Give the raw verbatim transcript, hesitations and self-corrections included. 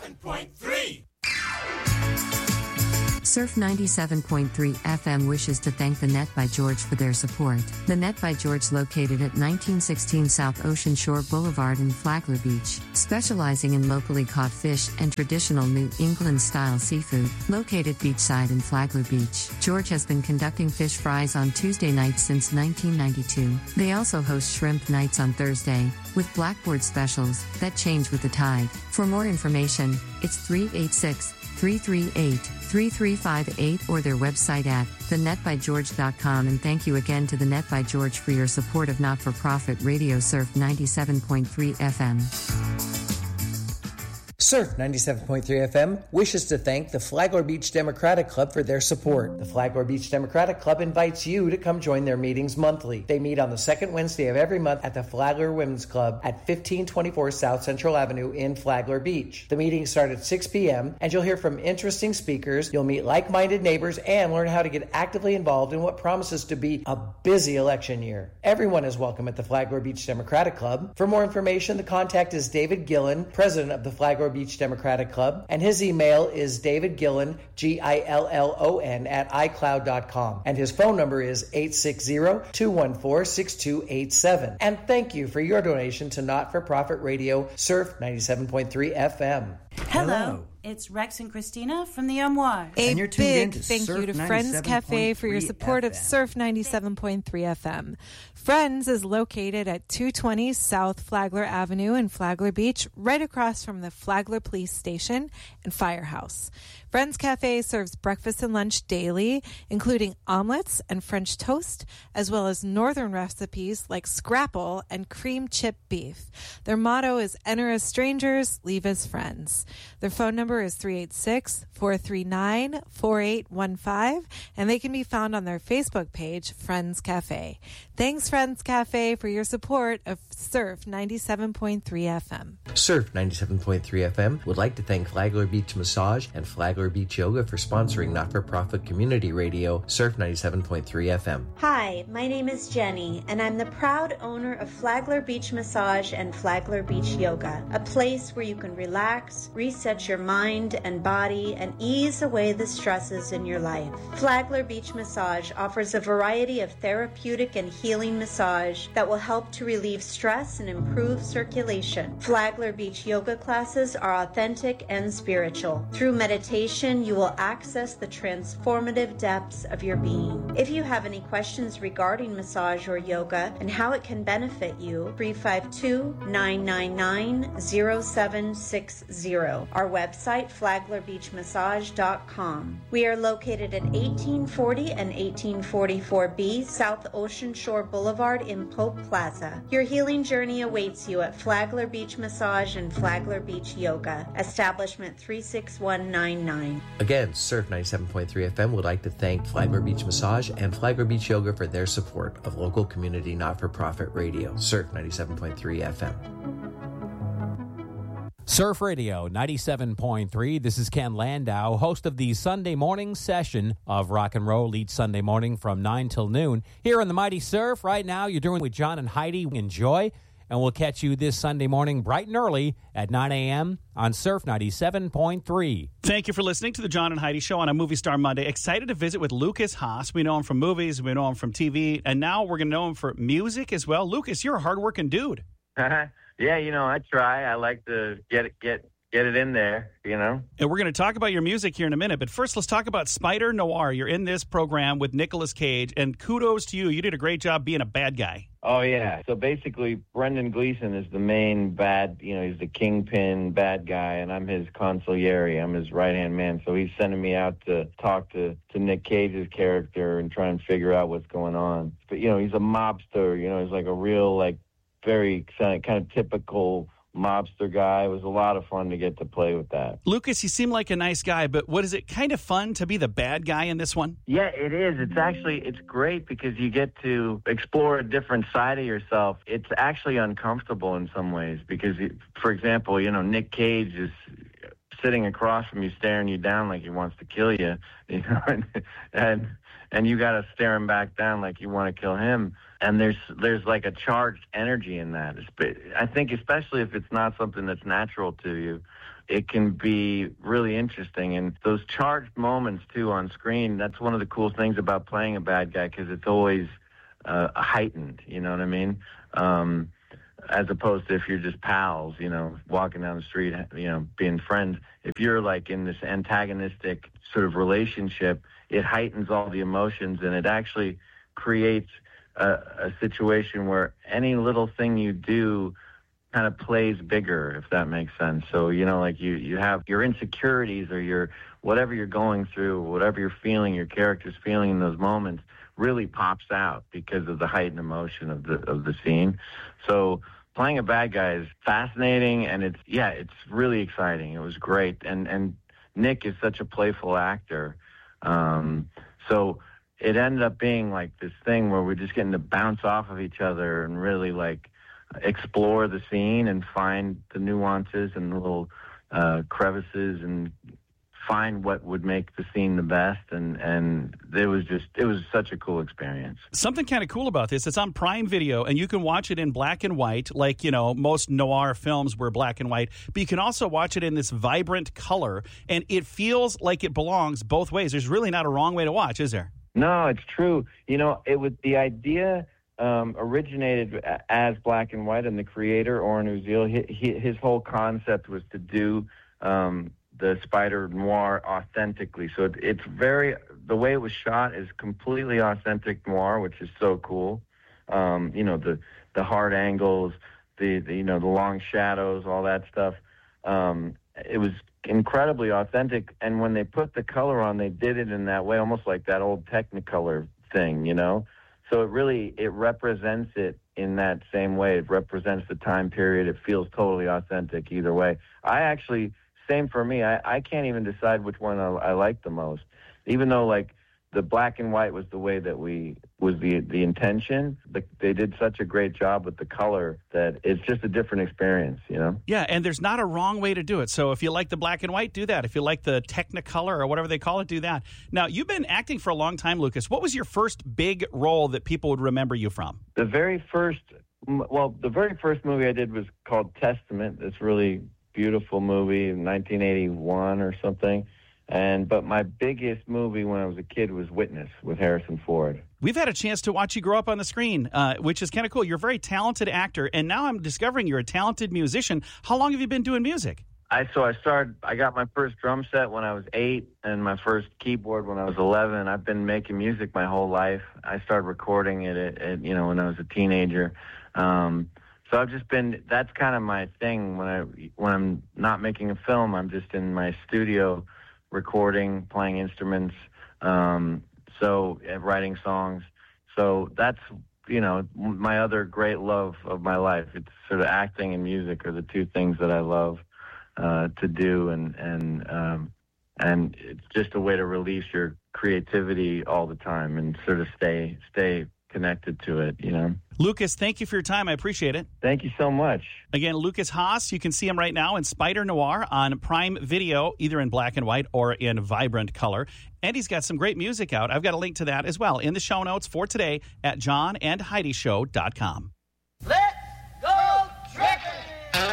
ninety-seven point three. Surf ninety-seven point three F M wishes to thank the Net by George for their support. The Net by George, located at nineteen sixteen South Ocean Shore Boulevard in Flagler Beach, specializing in locally caught fish and traditional New England-style seafood, located beachside in Flagler Beach. George has been conducting fish fries on Tuesday nights since nineteen ninety-two. They also host shrimp nights on Thursday, with blackboard specials that change with the tide. For more information, it's three eight six, three three eight, three three five eight or their website at the net by george dot com. And thank you again to the Net by George for your support of not-for-profit Radio Surf ninety-seven point three F M. Surf ninety-seven point three F M wishes to thank the Flagler Beach Democratic Club for their support. The Flagler Beach Democratic Club invites you to come join their meetings monthly. They meet on the second Wednesday of every month at the Flagler Women's Club at fifteen twenty-four South Central Avenue in Flagler Beach. The meetings start at six p.m. and you'll hear from interesting speakers, you'll meet like-minded neighbors, and learn how to get actively involved in what promises to be a busy election year. Everyone is welcome at the Flagler Beach Democratic Club. For more information, the contact is David Gillen, president of the Flagler Beach Democratic Club, and his email is David Gillen, G I L L O N, at i cloud dot com, and his phone number is eight six zero, two one four, six two eight seven. And thank you for your donation to Not-for-Profit Radio Surf ninety-seven point three F M. Hello. Hello. It's Rex and Christina from the Armoire. A and you're tuned big in to thank Surf you to Friends Cafe for your support F M. of Surf ninety-seven point three F M. Friends is located at two twenty South Flagler Avenue in Flagler Beach, right across from the Flagler Police Station and Firehouse. Friends Cafe serves breakfast and lunch daily, including omelets and French toast, as well as northern recipes like scrapple and cream chip beef. Their motto is enter as strangers, leave as friends. Their phone number is three eight six, four three nine, four eight one five, and they can be found on their Facebook page, Friends Cafe. Thanks, Friends Cafe, for your support of Surf ninety-seven point three F M. Surf ninety-seven point three F M would like to thank Flagler Beach Massage and Flagler Beach Yoga for sponsoring not-for-profit community radio Surf ninety-seven point three F M. Hi, my name is Jenny, and I'm the proud owner of Flagler Beach Massage and Flagler Beach Yoga, a place where you can relax, reset your mind and body, and ease away the stresses in your life. Flagler Beach Massage offers a variety of therapeutic and healing massage that will help to relieve stress and improve circulation. Flagler Beach Yoga classes are authentic and spiritual. Through meditation, you will access the transformative depths of your being. If you have any questions regarding massage or yoga and how it can benefit you, three five two, nine nine nine, zero seven six zero. Our website, flagler beach massage dot com. We are located at eighteen forty and eighteen forty-four B South Ocean Shore Boulevard in Pope Plaza. Your healing journey awaits you at Flagler Beach Massage and Flagler Beach Yoga, establishment three six one nine nine. Again, Surf ninety-seven point three F M would like to thank Flagler Beach Massage and Flagler Beach Yoga for their support of local community not-for-profit radio, Surf ninety-seven point three F M. Surf Radio ninety-seven point three. This is Ken Landau, host of the Sunday morning session of Rock and Roll each Sunday morning from nine till noon. Here on the Mighty Surf, right now you're doing with John and Heidi. Enjoy, and we'll catch you this Sunday morning bright and early at nine a.m. on Surf ninety-seven point three. Thank you for listening to the John and Heidi Show on a Movie Star Monday. Excited to visit with Lucas Haas. We know him from movies, we know him from T V, and now we're going to know him for music as well. Lucas, you're a hardworking dude. Yeah, you know, I try. I like to get it, get get it in there, you know. And we're going to talk about your music here in a minute. But first, let's talk about Spider Noir. You're in this program with Nicolas Cage, and kudos to you. You did a great job being a bad guy. Oh, yeah. So basically, Brendan Gleeson is the main bad, you know, he's the kingpin bad guy, and I'm his consigliere. I'm his right-hand man. So he's sending me out to talk to, to Nick Cage's character and try and figure out what's going on. But, you know, he's a mobster. You know, he's like a real, like, very kind of typical mobster guy. It was a lot of fun to get to play with that. Lucas, you seem like a nice guy, but what is it kind of fun to be the bad guy in this one? Yeah, it is. It's actually, it's great because you get to explore a different side of yourself. It's actually uncomfortable in some ways because, for example, you know, Nick Cage is sitting across from you, staring you down like he wants to kill you, you know, and and, and you got to stare him back down like you want to kill him. and there's there's like a charged energy in that. I think especially if it's not something that's natural to you, it can be really interesting. And those charged moments, too, on screen, that's one of the cool things about playing a bad guy, because it's always uh, heightened, you know what I mean? Um, as opposed to if you're just pals, you know, walking down the street, you know, being friends. If you're, like, in this antagonistic sort of relationship, it heightens all the emotions, and it actually creates a, a situation where any little thing you do kind of plays bigger, if that makes sense. So, you know, like you, you have your insecurities or your whatever you're going through, whatever you're feeling, your character's feeling in those moments really pops out because of the heightened emotion of the of the scene. So playing a bad guy is fascinating, and it's yeah, it's really exciting. It was great, and and Nick is such a playful actor. Um, so it ended up being like this thing where we're just getting to bounce off of each other and really like explore the scene and find the nuances and the little uh, crevices and find what would make the scene the best. And, and it was just, it was such a cool experience. Something kind of cool about this, it's on Prime Video, and you can watch it in black and white, like, you know, most noir films were black and white, but you can also watch it in this vibrant color, and it feels like it belongs both ways. There's really not a wrong way to watch, is there? No, it's true. You know, it was the idea Um, originated as black and white, and the creator, Oren Uziel, he, he, his whole concept was to do um, the Spider Noir authentically. So it, it's very, the way it was shot is completely authentic noir, which is so cool. Um, you know, the, the hard angles, the, the, you know, the long shadows, all that stuff. Um, it was incredibly authentic, and when they put the color on, they did it in that way, almost like that old Technicolor thing, you know? So it really, it represents it in that same way. It represents the time period. It feels totally authentic either way. I actually, same for me, I, I can't even decide which one I, I like the most. Even though, like, the black and white was the way that we, was the the intention, but they did such a great job with the color that it's just a different experience, you know? Yeah, and there's not a wrong way to do it. So if you like the black and white, do that. If you like the Technicolor or whatever they call it, do that. Now, you've been acting for a long time, Lucas. What was your first big role that people would remember you from? The very first, well, the very first movie I did was called Testament. This really beautiful movie in nineteen eighty-one or something. And but my biggest movie when I was a kid was Witness with Harrison Ford. We've had a chance to watch you grow up on the screen, uh, which is kind of cool. You're a very talented actor, and now I'm discovering you're a talented musician. How long have you been doing music? I so I started. I got my first drum set when I was eight, and my first keyboard when I was eleven. I've been making music my whole life. I started recording it, at, at, you know, when I was a teenager. Um, so I've just been. That's kind of my thing. When I when I'm not making a film, I'm just in my studio, recording, playing instruments, um, so uh, writing songs. So that's, you know, my other great love of my life. It's sort of acting and music are the two things that I love uh, to do, and and um, and it's just a way to release your creativity all the time and sort of stay stay connected to it, you know. Lucas, thank you for your time. I appreciate it. Thank you so much. Again, Lucas Haas, you can see him right now in Spider Noir on Prime Video, either in black and white or in vibrant color. And he's got some great music out. I've got a link to that as well in the show notes for today at john and heidi show dot com. Let